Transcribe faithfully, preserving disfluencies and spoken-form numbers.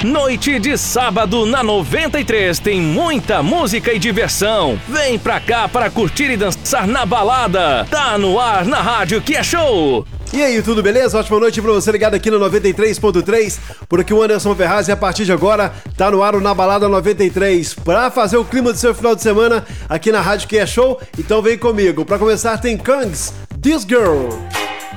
Noite de sábado na noventa e três tem muita música e diversão. Vem pra cá para curtir e dançar na balada. Tá no ar na rádio que é show. E aí, tudo beleza? Ótima noite pra você ligado aqui no noventa e três ponto três. Por aqui o Anderson Ferraz e a partir de agora tá no ar o Na Balada noventa e três pra fazer o clima do seu final de semana aqui na rádio que é show. Então vem comigo. Pra começar tem Kangs, This Girl.